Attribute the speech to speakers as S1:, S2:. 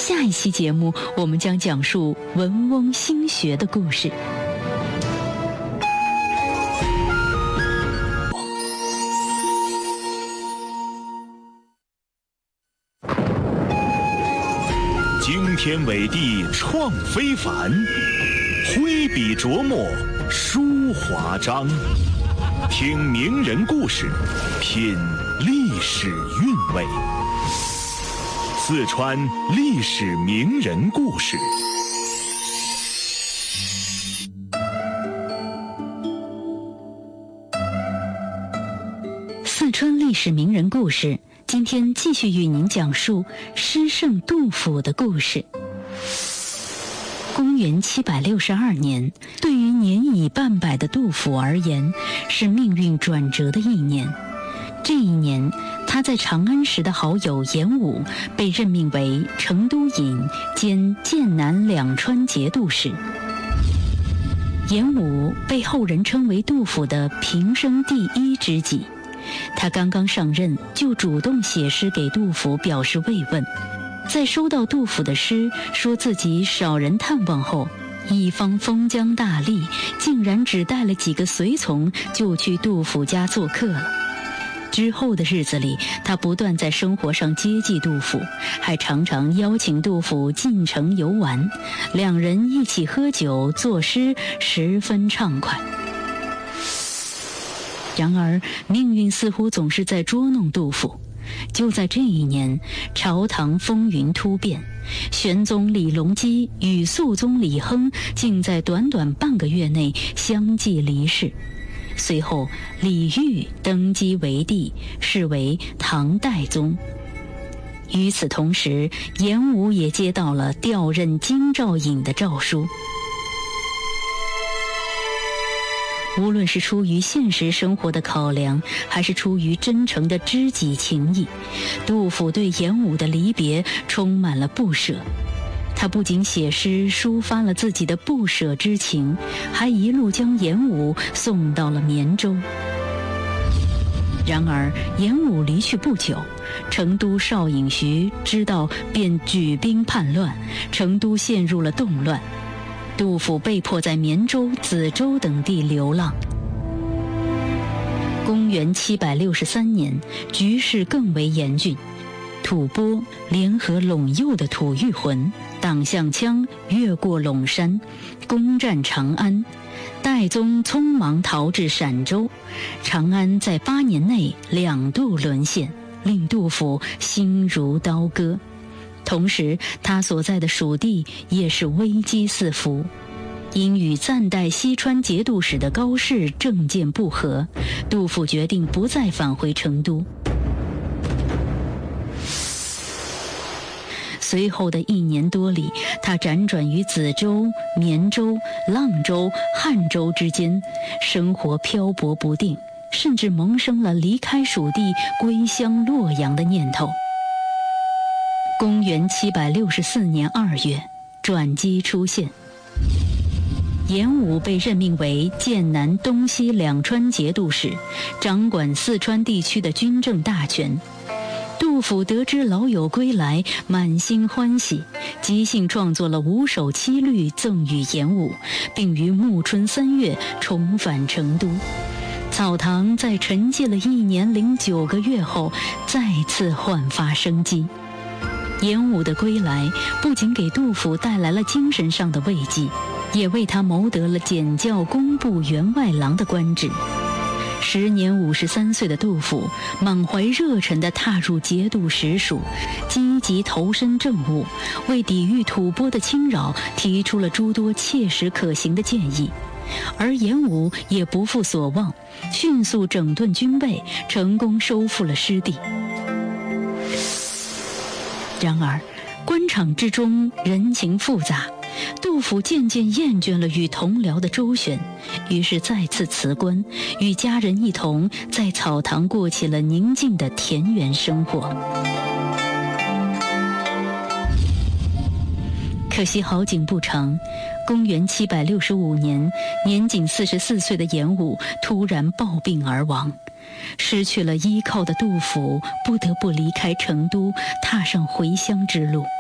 S1: 下一期节目，我们将讲述文翁兴学的故事。
S2: 惊天伟地创非凡，挥笔琢磨书华章。听名人故事，品历史韵味。四川历史名人故事。
S1: 四川历史名人故事，今天继续与您讲述诗圣杜甫的故事。公元762年，对于年已半百的杜甫而言，是命运转折的一年。这一年，他在长安时的好友严武被任命为成都尹兼剑南两川节度使。严武被后人称为杜甫的平生第一知己，他刚刚上任就主动写诗给杜甫表示慰问。在收到杜甫的诗说自己少人探望后，一方封疆大吏竟然只带了几个随从就去杜甫家做客了。之后的日子里，他不断在生活上接济杜甫，还常常邀请杜甫进城游玩，两人一起喝酒作诗，十分畅快。然而命运似乎总是在捉弄杜甫。就在这一年，朝堂风云突变，玄宗李隆基与肃宗李亨竟在短短半个月内相继离世。随后李煜登基为帝，是为唐代宗。与此同时，严武也接到了调任京兆尹的诏书。无论是出于现实生活的考量，还是出于真诚的知己情谊，杜甫对严武的离别充满了不舍。他不仅写诗抒发了自己的不舍之情，还一路将严武送到了绵州。然而严武离去不久，成都少尹徐知道便举兵叛乱，成都陷入了动乱。杜甫被迫在绵州、梓州等地流浪。公元763年，局势更为严峻。吐蕃联合陇右的吐谷浑，党项羌越过陇山，攻占长安。代宗匆忙逃至陕州，长安在8年内2度沦陷，令杜甫心如刀割。同时，他所在的蜀地也是危机四伏。因与暂代西川节度使的高适政见不合，杜甫决定不再返回成都。随后的1年多里，他辗转于梓州、绵州、阆州、汉州之间，生活漂泊不定，甚至萌生了离开蜀地归乡洛阳的念头。公元764年2月，转机出现。严武被任命为剑南东西两川节度使，掌管四川地区的军政大权。杜甫得知老友归来，满心欢喜，即兴创作了5首七律赠予严武，并于暮春3月重返成都。草堂在沉寂了1年零9个月后，再次焕发生机。严武的归来不仅给杜甫带来了精神上的慰藉，也为他谋得了检校工部员外郎的官职。时年53岁的杜甫满怀热忱地踏入节度使署，积极投身政务，为抵御吐蕃的侵扰提出了诸多切实可行的建议。而严武也不负所望，迅速整顿军备，成功收复了失地。然而官场之中人情复杂，杜甫渐渐厌倦了与同僚的周旋，于是再次辞官，与家人一同在草堂过起了宁静的田园生活。可惜好景不长，公元765年，年仅44岁的严武突然暴病而亡。失去了依靠的杜甫不得不离开成都，踏上回乡之路。